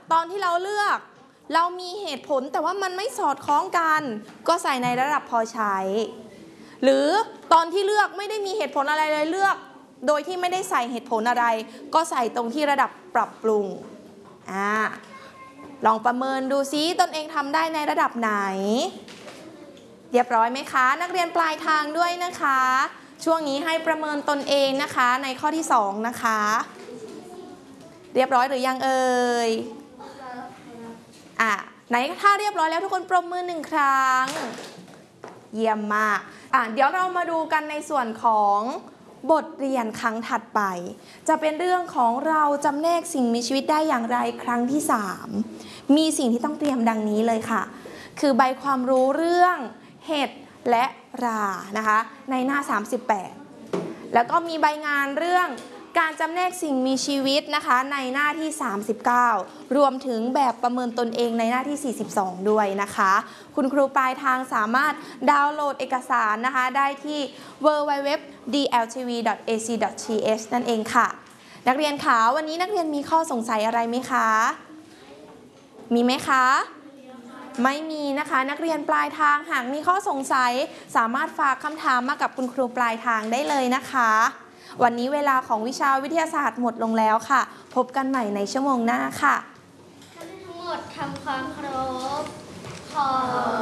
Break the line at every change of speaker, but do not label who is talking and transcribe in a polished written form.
ตอนที่เราเลือกเรามีเหตุผลแต่ว่ามันไม่สอดคล้องกันก็ใส่ในระดับพอใช้หรือตอนที่เลือกไม่ได้มีเหตุผลอะไรเลยเลือกโดยที่ไม่ได้ใส่เหตุผลอะไรก็ใส่ตรงที่ระดับปรับปรุงลองประเมินดูซิตนเองทำได้ในระดับไหนเรียบร้อยไหมคะนักเรียนปลายทางด้วยนะคะช่วงนี้ให้ประเมินตนเองนะคะในข้อที่2นะคะเรียบร้อยหรือยังเอ่ยไหนถ้าเรียบร้อยแล้วทุกคนปรบมือ1ครั้งเยี่ยมมากเดี๋ยวเรามาดูกันในส่วนของบทเรียนครั้งถัดไปจะเป็นเรื่องของเราจำแนกสิ่งมีชีวิตได้อย่างไรครั้งที่3มีสิ่งที่ต้องเตรียมดังนี้เลยค่ะคือใบความรู้เรื่องเห็ดและรานะคะในหน้า38แล้วก็มีใบงานเรื่องการจำแนกสิ่งมีชีวิตนะคะในหน้าที่39รวมถึงแบบประเมินตนเองในหน้าที่42ด้วยนะคะคุณครูปลายทางสามารถดาวน์โหลดเอกสารนะคะได้ที่ www.dltv.ac.th นั่นเองค่ะนักเรียนคะวันนี้นักเรียนมีข้อสงสัยอะไรไหมคะมีไหมคะไม่มีนะคะนักเรียนปลายทางหากมีข้อสงสัยสามารถฝากคำถามมากับคุณครูปลายทางได้เลยนะคะวันนี้เวลาของวิชาวิทยาศาสตร์หมดลงแล้วค่ะพบกันใหม่ในชั่วโมงหน้าค่ะ
ทั้งหมดทำความเคารพขอ